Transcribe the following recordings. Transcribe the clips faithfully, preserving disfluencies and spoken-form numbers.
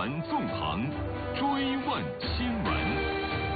传纵横，追问新闻。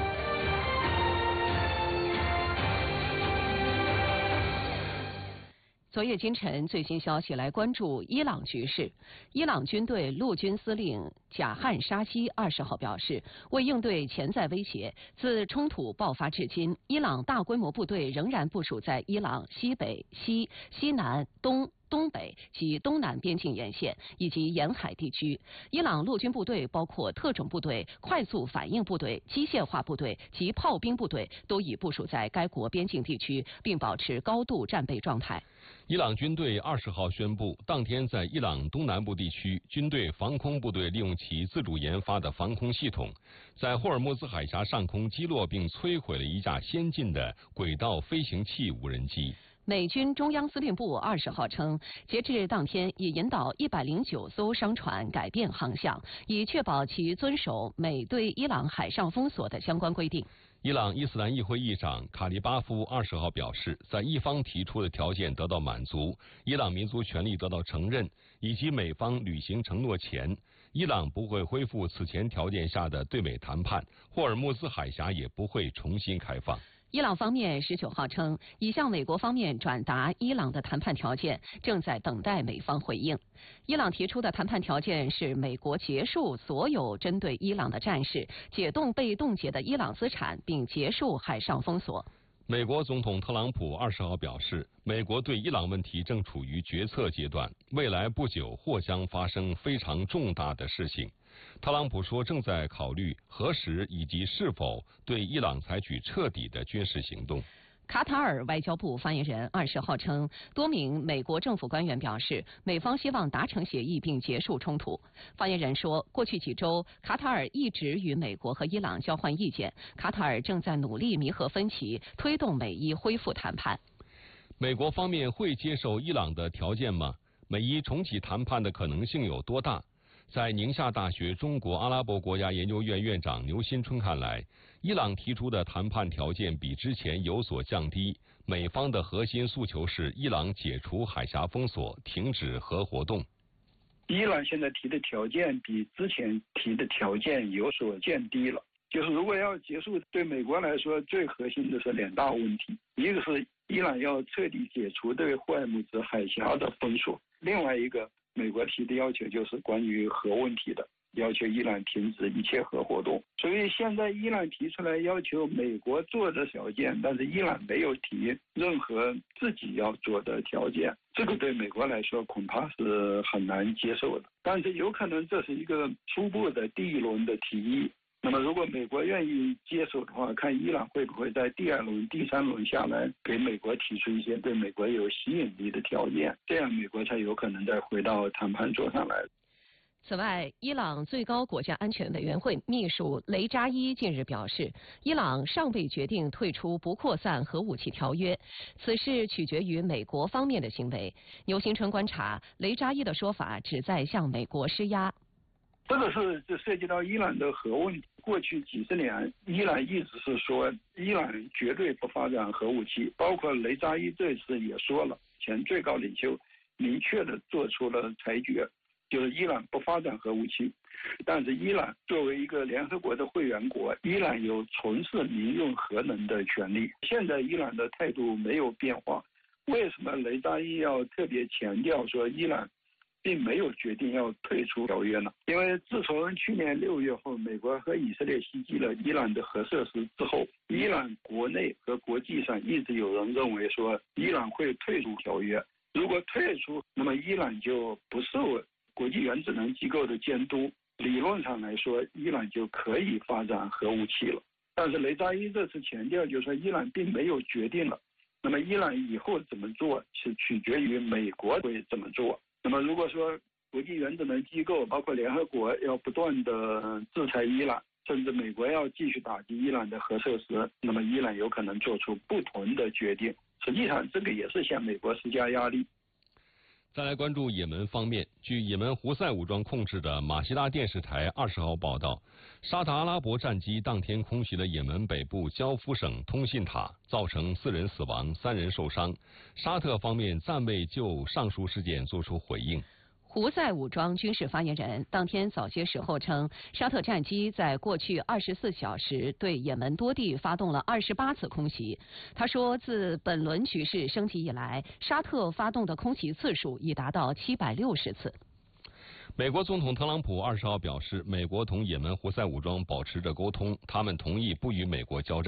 昨夜今晨最新消息，来关注伊朗局势。伊朗军队陆军司令贾汉沙希二十号表示，为应对潜在威胁，自冲突爆发至今，伊朗大规模部队仍然部署在伊朗西北、西、西南、东。东北及东南边境沿线以及沿海地区，伊朗陆军部队包括特种部队、快速反应部队、机械化部队及炮兵部队都已部署在该国边境地区，并保持高度战备状态。 伊朗军队二十号宣布，当天在伊朗东南部地区，军队防空部队利用其自主研发的防空系统，在霍尔木兹海峡上空击落并摧毁了一架先进的轨道飞行器无人机。 美军中央司令部二十号称，截至当天已引导一百零九艘商船改变航向，以确保其遵守美对伊朗海上封锁的相关规定。 伊朗伊斯兰议会议长卡利巴夫二十号表示，在伊方提出的条件得到满足，伊朗民族权利得到承认，以及美方履行承诺前，伊朗不会恢复此前条件下的对美谈判，霍尔木兹海峡也不会重新开放。 伊朗方面十九号称，已向美国方面转达伊朗的谈判条件，正在等待美方回应。伊朗提出的谈判条件是美国结束所有针对伊朗的战事，解冻被冻结的伊朗资产，并结束海上封锁。 美国总统特朗普二十号表示，美国对伊朗问题正处于决策阶段，未来不久或将发生非常重大的事情。特朗普说，正在考虑何时以及是否对伊朗采取彻底的军事行动。 卡塔尔外交部发言人二十号称，多名美国政府官员表示，美方希望达成协议并结束冲突。发言人说，过去几周，卡塔尔一直与美国和伊朗交换意见，卡塔尔正在努力弥合分歧，推动美伊恢复谈判。 美国方面会接受伊朗的条件吗？美伊重启谈判的可能性有多大？在宁夏大学中国阿拉伯国家研究院院长牛新春看来，伊朗提出的谈判条件比之前有所降低，美方的核心诉求是伊朗解除海峡封锁，停止核活动。 伊朗现在提的条件比之前提的条件有所降低了，就是如果要结束，对美国来说最核心的是两大问题，一个是伊朗要彻底解除对霍尔木兹海峡的封锁，另外一个美国提的要求就是关于核问题的，要求伊朗停止一切核活动。所以现在伊朗提出来要求美国做的条件，但是伊朗没有提任何自己要做的条件，这个对美国来说恐怕是很难接受的。但是有可能这是一个初步的第一轮的提议，那么如果美国愿意接受的话，看伊朗会不会在第二轮、第三轮下来给美国提出一些对美国有吸引力的条件，这样美国才有可能再回到谈判桌上来。 此外，伊朗最高国家安全委员会秘书雷扎伊近日表示，伊朗尚未决定退出不扩散核武器条约，此事取决于美国方面的行为。牛新春观察，雷扎伊的说法旨在向美国施压。 这个是就涉及到伊朗的核问题。过去几十年，伊朗一直是说伊朗绝对不发展核武器，包括雷扎伊这次也说了，前最高领袖明确的做出了裁决，就是伊朗不发展核武器。但是伊朗作为一个联合国的会员国，伊朗有从事民用核能的权利。现在伊朗的态度没有变化，为什么雷扎伊要特别强调说伊朗并没有决定要退出条约呢？因为自从去年六月份美国和以色列袭击了伊朗的核设施之后，伊朗国内和国际上一直有人认为说伊朗会退出条约。如果退出，那么伊朗就不受国际原子能机构的监督，理论上来说，伊朗就可以发展核武器了。但是雷扎伊这次强调，就是说伊朗并没有决定了，那么伊朗以后怎么做是取决于美国会怎么做。那么如果说国际原子能机构包括联合国要不断的制裁伊朗，甚至美国要继续打击伊朗的核设施，那么伊朗有可能做出不同的决定。实际上这个也是向美国施加压力。 再来关注也门方面，据也门胡塞武装控制的马希拉电视台二十号报道，沙特阿拉伯战机当天空袭了也门北部焦夫省通信塔，造成四人死亡、三人受伤。沙特方面暂未就上述事件作出回应。 胡胡塞武装军事发言人当天早些时候称，沙特战机在过去二十四小时对也门多地发动了二十八次空袭。他说，自本轮局势升级以来，沙特发动的空袭次数已达到七百六十次。 美国总统特朗普二十号表示，美国同也门胡塞武装保持着沟通，他们同意不与美国交战。